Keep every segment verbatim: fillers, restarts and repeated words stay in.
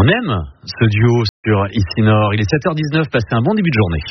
On aime ce duo sur Ici Nord. Il est sept heures dix-neuf, passez un bon début de journée.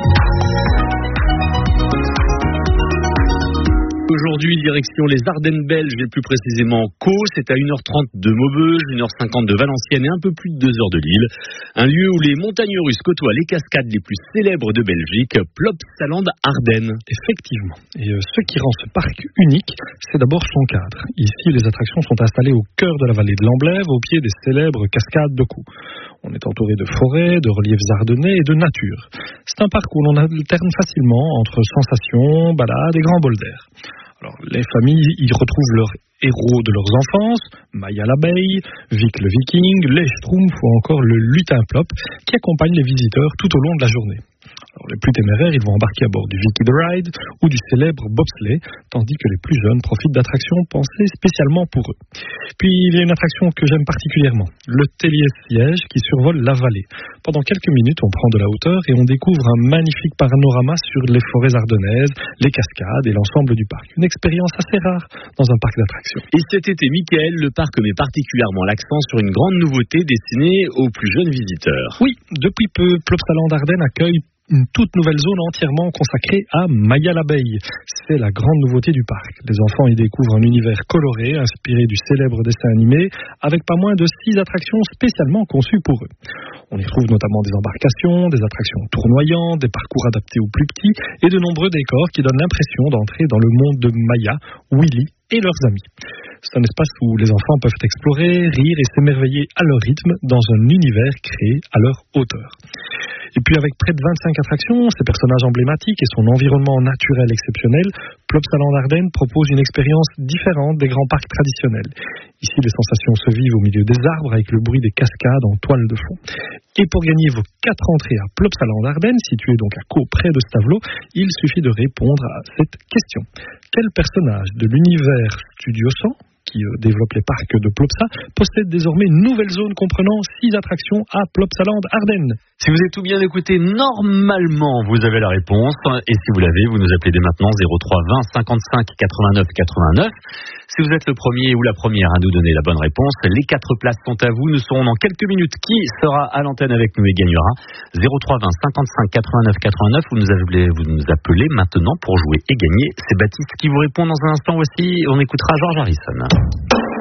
Aujourd'hui, direction les Ardennes belges et plus précisément Caux. C'est à une heure trente de Maubeuge, une heure cinquante de Valenciennes et un peu plus de deux heures de Lille. Un lieu où les montagnes russes côtoient les cascades les plus célèbres de Belgique, Plopsaland Ardennes. Effectivement. Et euh, ce qui rend ce parc unique, c'est d'abord son cadre. Ici, les attractions sont installées au cœur de la vallée de l'Amblève, au pied des célèbres cascades de Caux. On est entouré de forêts, de reliefs ardennais et de nature. C'est un parc où l'on alterne facilement entre sensations, balades et grands bols d'air. Alors, les familles y retrouvent leurs héros de leurs enfances, Maya l'abeille, Vic le viking, les Schtroumpfs ou encore le lutin Plop, qui accompagnent les visiteurs tout au long de la journée. Alors, les plus téméraires, ils vont embarquer à bord du Vicky the Ride ou du célèbre bobsleigh, tandis que les plus jeunes profitent d'attractions pensées spécialement pour eux. Puis, il y a une attraction que j'aime particulièrement, le télésiège qui survole la vallée. Pendant quelques minutes, on prend de la hauteur et on découvre un magnifique panorama sur les forêts ardennaises, les cascades et l'ensemble du parc. Une expérience assez rare dans un parc d'attractions. Et cet été, Mickaël, le parc met particulièrement l'accent sur une grande nouveauté destinée aux plus jeunes visiteurs. Oui, depuis peu, Plopsaland Ardennes accueille une toute nouvelle zone entièrement consacrée à Maya l'abeille. C'est la grande nouveauté du parc. Les enfants y découvrent un univers coloré, inspiré du célèbre dessin animé, avec pas moins de six attractions spécialement conçues pour eux. On y retrouve notamment des embarcations, des attractions tournoyantes, des parcours adaptés aux plus petits et de nombreux décors qui donnent l'impression d'entrer dans le monde de Maya, Willy et leurs amis. C'est un espace où les enfants peuvent explorer, rire et s'émerveiller à leur rythme dans un univers créé à leur hauteur. Et puis avec près de vingt-cinq attractions, ses personnages emblématiques et son environnement naturel exceptionnel, Plopsaland Ardennes propose une expérience différente des grands parcs traditionnels. Ici, les sensations se vivent au milieu des arbres avec le bruit des cascades en toile de fond. Et pour gagner vos quatre entrées à Plopsaland Ardennes, situé donc à Caux près de Stavelot, il suffit de répondre à cette question. Quel personnage de l'univers Studio cent, qui développe les parcs de Plopsa, possède désormais une nouvelle zone comprenant six attractions à Plopsaland Ardennes? Si vous avez tout bien écouté, normalement, vous avez la réponse. Et si vous l'avez, vous nous appelez dès maintenant zéro trois vingt cinquante-cinq quatre-vingt-neuf quatre-vingt-neuf. Si vous êtes le premier ou la première à nous donner la bonne réponse, les quatre places sont à vous. Nous saurons dans quelques minutes qui sera à l'antenne avec nous et gagnera. zéro trois vingt cinquante-cinq quatre-vingt-neuf quatre-vingt-neuf. Vous nous appelez, vous nous appelez maintenant pour jouer et gagner. C'est Baptiste qui vous répond dans un instant aussi. On écoutera George Harrison.